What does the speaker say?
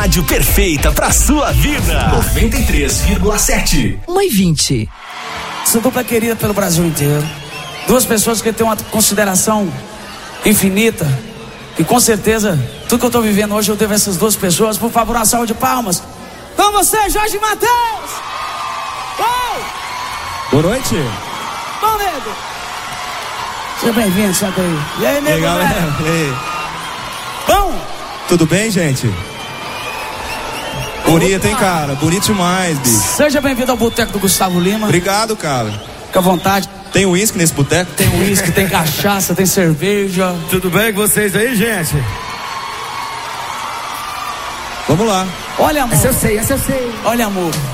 rádio perfeita pra sua vida. 93,7. 1h20. Essa dupla é querida pelo Brasil inteiro. Duas pessoas que têm uma consideração infinita. E com certeza, tudo que eu tô vivendo hoje eu devo a essas duas pessoas. Por favor, uma salva de palmas. Com você, Jorge Mateus! Boa noite. Bom, nego. Seja bem-vindo, senta aí. E aí, nego? E aí, galera? E aí? Bom? Tudo bem, gente? Bonito, hein, cara? Bonito demais, bicho. Seja bem-vindo ao Boteco do Gustavo Lima. Obrigado, cara. Fica à vontade. Tem uísque nesse boteco? Tem uísque, tem cachaça, tem cerveja. Tudo bem com vocês aí, gente? Vamos lá. Olha, amor. Essa eu sei. Olha, amor.